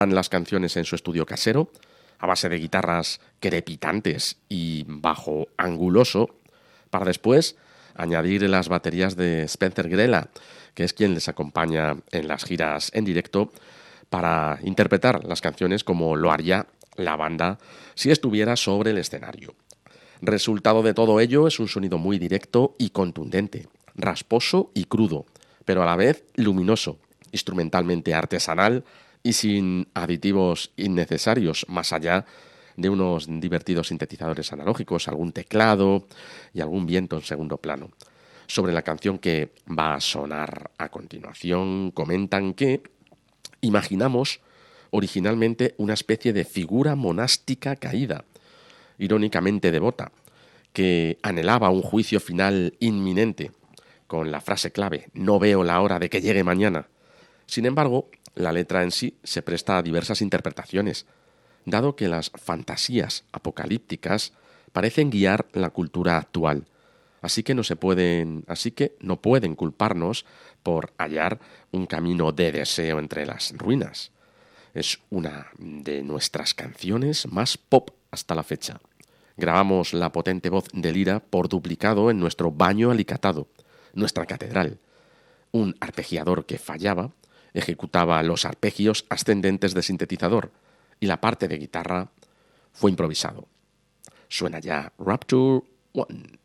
las canciones en su estudio casero, a base de guitarras crepitantes y bajo anguloso, para después añadir las baterías de Spencer Grella, que es quien les acompaña en las giras en directo, para interpretar las canciones como lo haría la banda si estuviera sobre el escenario. Resultado de todo ello es un sonido muy directo y contundente, rasposo y crudo, pero a la vez luminoso, instrumentalmente artesanal y sin aditivos innecesarios, más allá de unos divertidos sintetizadores analógicos, algún teclado y algún viento en segundo plano. Sobre la canción que va a sonar a continuación, comentan que imaginamos originalmente una especie de figura monástica caída, irónicamente devota, que anhelaba un juicio final inminente, con la frase clave, no veo la hora de que llegue mañana. Sin embargo, la letra en sí se presta a diversas interpretaciones, dado que las fantasías apocalípticas parecen guiar la cultura actual, así que no pueden culparnos por hallar un camino de deseo entre las ruinas. Es una de nuestras canciones más pop hasta la fecha. Grabamos la potente voz de Lira por duplicado en nuestro baño alicatado, nuestra catedral. Un arpegiador que fallaba ejecutaba los arpegios ascendentes de sintetizador y la parte de guitarra fue improvisado. Suena ya Rapture 1.